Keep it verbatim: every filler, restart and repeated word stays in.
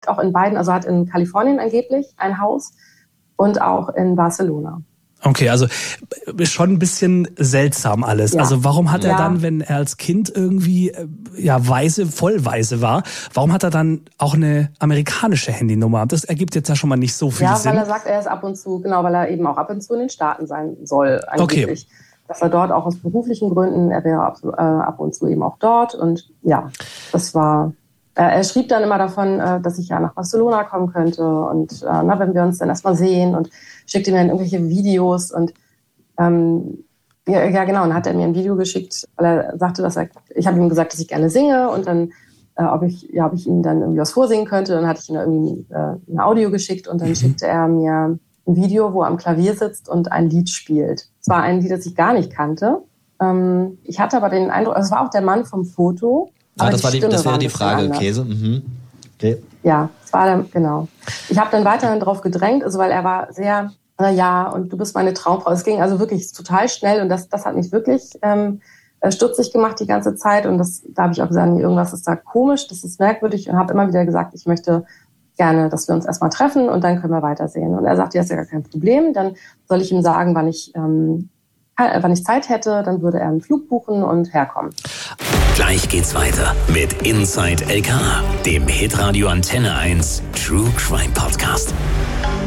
lebt auch in beiden, also hat in Kalifornien angeblich ein Haus und auch in Barcelona. Okay, also schon ein bisschen seltsam alles. Ja. Also warum hat er ja. dann, wenn er als Kind irgendwie ja weise, voll weise war, warum hat er dann auch eine amerikanische Handynummer? Das ergibt jetzt ja schon mal nicht so viel ja, Sinn. Ja, weil er sagt, er ist ab und zu, genau, weil er eben auch ab und zu in den Staaten sein soll angeblich. Okay. Dass er dort auch aus beruflichen Gründen, er wäre ab, äh, ab und zu eben auch dort. Und ja, das war... Er schrieb dann immer davon, dass ich ja nach Barcelona kommen könnte und na, wenn wir uns dann erstmal sehen und schickte mir dann irgendwelche Videos und ähm, ja, ja genau, und dann hat er mir ein Video geschickt, weil er sagte, dass er, ich habe ihm gesagt, dass ich gerne singe und dann, äh, ob ich, ja, ob ich ihm dann irgendwie was vorsingen könnte, dann hatte ich ihm da irgendwie äh, ein Audio geschickt und dann mhm. schickte er mir ein Video, wo er am Klavier sitzt und ein Lied spielt. Es war ein Lied, das ich gar nicht kannte. Ähm, ich hatte aber den Eindruck, also es war auch der Mann vom Foto. Ah, das, war die, das wäre die Frage, Käse. Mhm. Okay. Ja, das war dann, genau. Ich habe dann weiterhin drauf gedrängt, also weil er war sehr, na ja, und du bist meine Traumfrau. Es ging also wirklich total schnell und das, das hat mich wirklich ähm, stutzig gemacht die ganze Zeit und das, da habe ich auch gesagt, nee, irgendwas ist da komisch, das ist merkwürdig und habe immer wieder gesagt, ich möchte gerne, dass wir uns erstmal treffen und dann können wir weitersehen. Und er sagte, ja, ist ja gar kein Problem, dann soll ich ihm sagen, wann ich, ähm, wann ich Zeit hätte, dann würde er einen Flug buchen und herkommen. Gleich geht's weiter mit Inside L K, dem Hitradio Antenne eins True Crime Podcast.